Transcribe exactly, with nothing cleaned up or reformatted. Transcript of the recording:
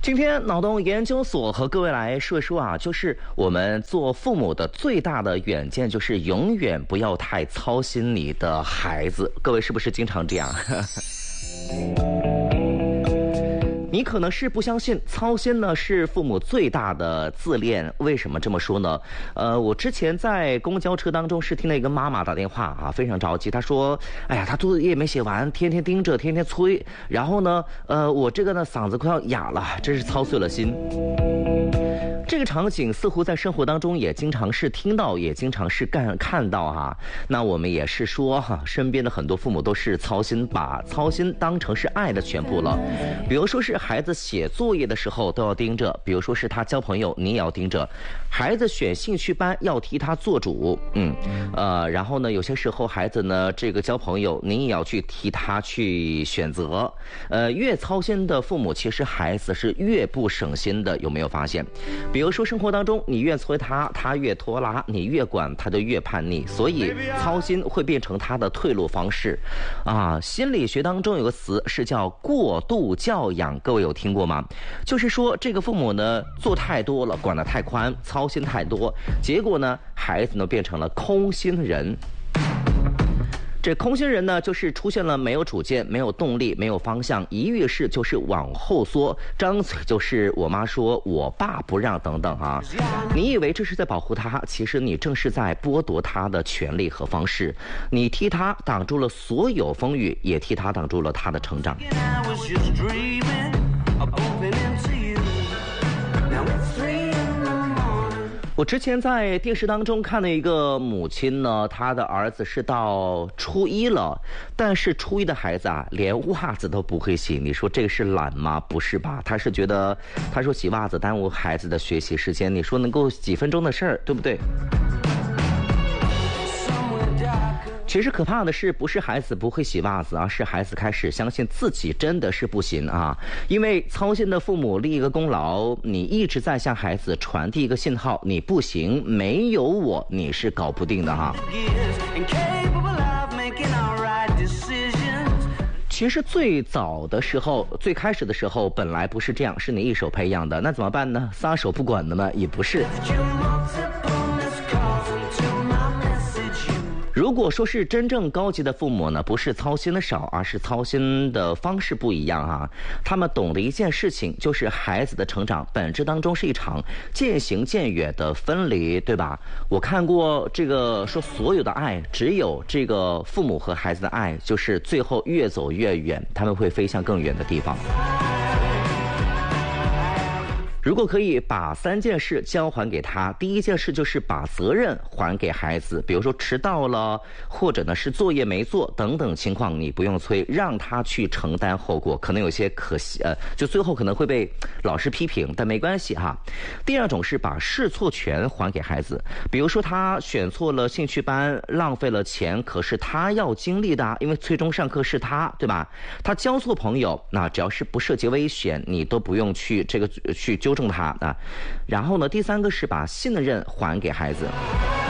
今天脑洞研究所和各位来说一说啊，就是我们做父母的最大的远见，就是永远不要太操心你的孩子。各位是不是经常这样？你可能是不相信，操心呢是父母最大的自恋。为什么这么说呢？呃，我之前在公交车当中是听到一个妈妈打电话啊，非常着急。她说：“哎呀，她作业没写完，天天盯着，天天催。然后呢，呃，我这个呢嗓子快要哑了，真是操碎了心。”这个场景似乎在生活当中也经常是听到，也经常是干看到哈、啊。那我们也是说哈、啊，身边的很多父母都是操心，把操心当成是爱的全部了。比如说是孩子写作业的时候都要盯着，比如说是他交朋友你也要盯着，孩子选兴趣班要替他做主，嗯，呃，然后呢有些时候孩子呢这个交朋友你也要去替他去选择，呃，越操心的父母其实孩子是越不省心的，有没有发现？比如说生活当中你越催他，他越拖拉；你越管，他就越叛逆。所以操心会变成他的退路方式啊。心理学当中有个词是叫过度教养，各位有听过吗？就是说这个父母呢做太多了，管得太宽，操心太多，结果呢孩子呢变成了空心人。这空心人呢，就是出现了没有主见、没有动力、没有方向，一遇事就是往后缩，张嘴就是我妈说、我爸不让等等啊。你以为这是在保护他，其实你正是在剥夺他的权利和方式。你替他挡住了所有风雨，也替他挡住了他的成长。我之前在电视当中看了一个母亲呢，她的儿子是到初一了，但是初一的孩子啊，连袜子都不会洗。你说这个是懒吗？不是吧？他是觉得，他说洗袜子耽误孩子的学习时间。你说能够几分钟的事儿，对不对？其实可怕的是，不是孩子不会洗袜子啊，是孩子开始相信自己真的是不行啊。因为操心的父母立一个功劳，你一直在向孩子传递一个信号，你不行，没有我你是搞不定的哈。其实最早的时候，最开始的时候本来不是这样，是你一手培养的，那怎么办呢？撒手不管的吗？也不是。如果说是真正高级的父母呢，不是操心的少，而是操心的方式不一样啊。他们懂得一件事情，就是孩子的成长本质当中是一场渐行渐远的分离，对吧？我看过这个说所有的爱，只有这个父母和孩子的爱，就是最后越走越远，他们会飞向更远的地方。如果可以把三件事交还给他，第一件事就是把责任还给孩子，比如说迟到了，或者呢是作业没做等等情况，你不用催，让他去承担后果，可能有些可惜，呃，就最后可能会被老师批评，但没关系哈。第二种是把试错权还给孩子，比如说他选错了兴趣班，浪费了钱，可是他要经历的，因为最终上课是他，对吧？他交错朋友，那只要是不涉及危险，你都不用去这个去纠纠正他啊。然后呢，第三个是把信任还给孩子。